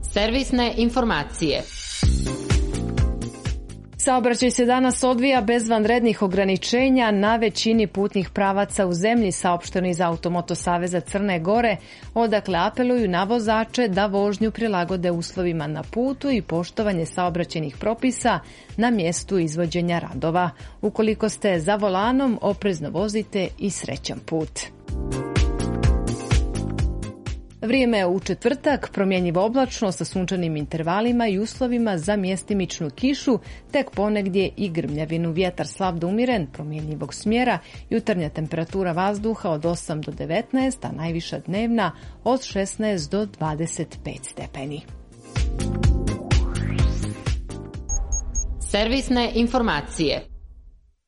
Servisne informacije. Saobraćaj se danas odvija bez vanrednih ograničenja na većini putnih pravaca u zemlji, saopšteno iz Automoto saveza Crne Gore, odakle apeluju na vozače da vožnju prilagode uslovima na putu i poštovanje saobraćajnih propisa na mjestu izvođenja radova. Ukoliko ste za volanom, oprezno vozite i srećan put. Vrijeme je u četvrtak, promjenjivo oblačno sa sunčanim intervalima i uslovima za mjestimičnu kišu, tek ponegdje i grmljavinu. Vjetar slab do umiren, promjenjivog smjera, jutarnja temperatura vazduha od 8 do 19, a najviša dnevna od 16 do 25 stepeni. Servisne informacije.